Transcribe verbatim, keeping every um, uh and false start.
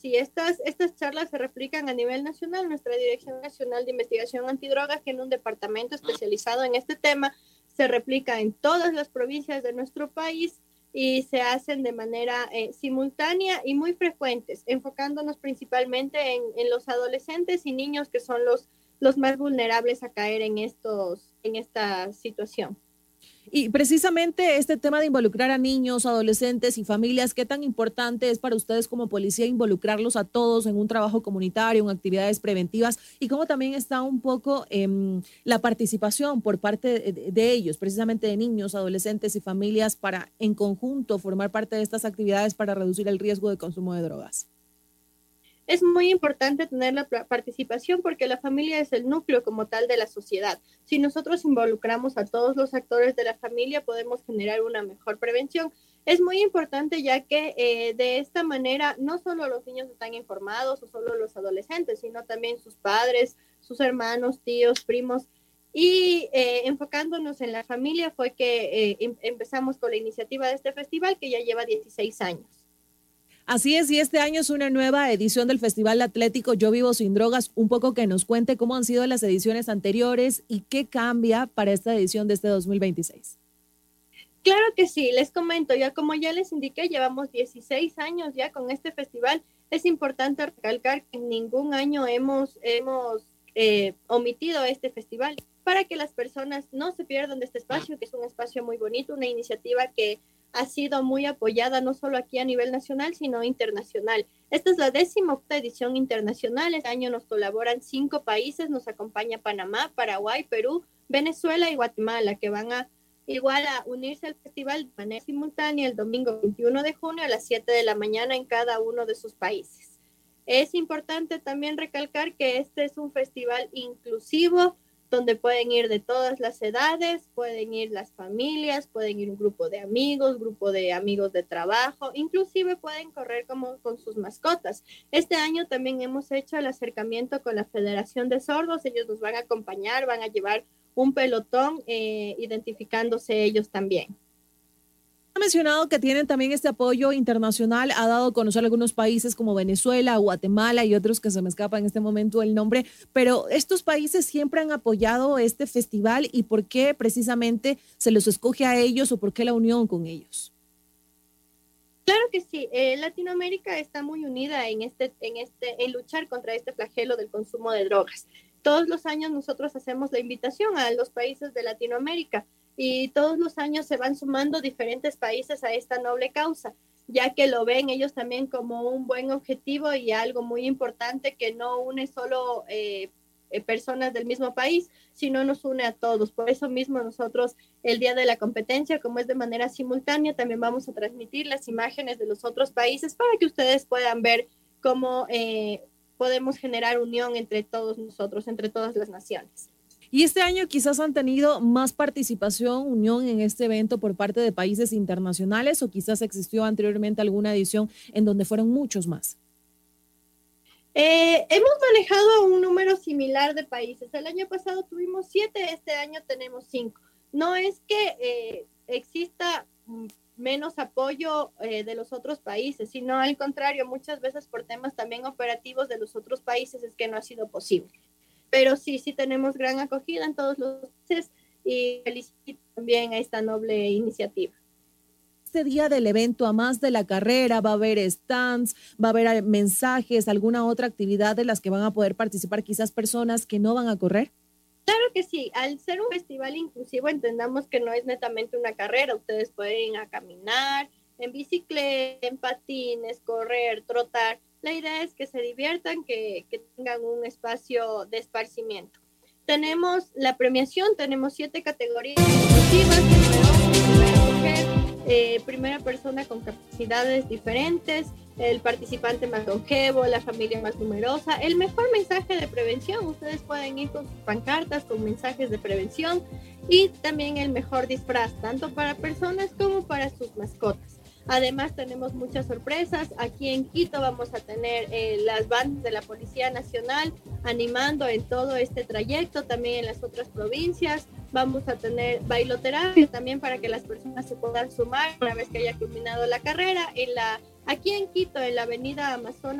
sí, estas, estas charlas se replican a nivel nacional. Nuestra Dirección Nacional de Investigación Antidrogas tiene un departamento especializado en este tema, se replica en todas las provincias de nuestro país y se hacen de manera eh, simultánea y muy frecuentes, enfocándonos principalmente en, en los adolescentes y niños que son los, los más vulnerables a caer en, estos, en esta situación. Y precisamente este tema de involucrar a niños, adolescentes y familias, ¿qué tan importante es para ustedes como policía involucrarlos a todos en un trabajo comunitario, en actividades preventivas? Y cómo también está un poco eh, la participación por parte de, de ellos, precisamente de niños, adolescentes y familias, para en conjunto formar parte de estas actividades para reducir el riesgo de consumo de drogas. Es muy importante tener la participación porque la familia es el núcleo como tal de la sociedad. Si nosotros involucramos a todos los actores de la familia, podemos generar una mejor prevención. Es muy importante ya que eh, de esta manera no solo los niños están informados o solo los adolescentes, sino también sus padres, sus hermanos, tíos, primos. Y eh, enfocándonos en la familia fue que eh, em empezamos con la iniciativa de este festival que ya lleva dieciséis años. Así es, y este año es una nueva edición del Festival Atlético Yo Vivo Sin Drogas. Un poco que nos cuente cómo han sido las ediciones anteriores y qué cambia para esta edición de este dos mil veintiséis. Claro que sí, les comento, ya como ya les indiqué, llevamos dieciséis años ya con este festival. Es importante recalcar que en ningún año hemos, hemos eh, omitido este festival para que las personas no se pierdan de este espacio, que es un espacio muy bonito, una iniciativa que ha sido muy apoyada no solo aquí a nivel nacional, sino internacional. Esta es la décima octava edición internacional. Este año nos colaboran cinco países, nos acompaña Panamá, Paraguay, Perú, Venezuela y Guatemala, que van a igual a unirse al festival de manera simultánea el domingo veintiuno de junio a las siete de la mañana en cada uno de sus países. Es importante también recalcar que este es un festival inclusivo, donde pueden ir de todas las edades, pueden ir las familias, pueden ir un grupo de amigos, grupo de amigos de trabajo, inclusive pueden correr como con sus mascotas. Este año también hemos hecho el acercamiento con la Federación de Sordos, ellos nos van a acompañar, van a llevar un pelotón eh, identificándose ellos también. Ha mencionado que tienen también este apoyo internacional, ha dado a conocer algunos países como Venezuela, Guatemala y otros que se me escapa en este momento el nombre, pero estos países siempre han apoyado este festival y ¿por qué precisamente se los escoge a ellos o por qué la unión con ellos? Claro que sí, eh, Latinoamérica está muy unida en, este, en, este, en luchar contra este flagelo del consumo de drogas. Todos los años nosotros hacemos la invitación a los países de Latinoamérica y todos los años se van sumando diferentes países a esta noble causa, ya que lo ven ellos también como un buen objetivo y algo muy importante que no une solo eh, eh, personas del mismo país, sino nos une a todos. Por eso mismo nosotros el día de la competencia, como es de manera simultánea, también vamos a transmitir las imágenes de los otros países para que ustedes puedan ver cómo eh, podemos generar unión entre todos nosotros, entre todas las naciones. Y este año quizás han tenido más participación, unión en este evento por parte de países internacionales o quizás existió anteriormente alguna edición en donde fueron muchos más. Eh, hemos manejado un número similar de países. El año pasado tuvimos siete, este año tenemos cinco. No es que eh, exista menos apoyo eh, de los otros países, sino al contrario, muchas veces por temas también operativos de los otros países es que no ha sido posible. Pero sí, sí tenemos gran acogida en todos los países y felicito también a esta noble iniciativa. Este día del evento, a más de la carrera, va a haber stands, va a haber mensajes, alguna otra actividad de las que van a poder participar quizás personas que no van a correr. Claro que sí, al ser un festival inclusivo entendamos que no es netamente una carrera, ustedes pueden ir a caminar, en bicicleta, en patines, correr, trotar. La idea es que se diviertan, que, que tengan un espacio de esparcimiento. Tenemos la premiación, tenemos siete categorías inclusivas, primera mujer, eh, primera persona con capacidades diferentes, el participante más longevo, la familia más numerosa, el mejor mensaje de prevención, ustedes pueden ir con sus pancartas, con mensajes de prevención y también el mejor disfraz, tanto para personas como para sus mascotas. Además tenemos muchas sorpresas, aquí en Quito vamos a tener eh, las bandas de la Policía Nacional animando en todo este trayecto, también en las otras provincias, vamos a tener bailoterapia también para que las personas se puedan sumar una vez que haya culminado la carrera, en la, aquí en Quito, en la avenida Amazonas.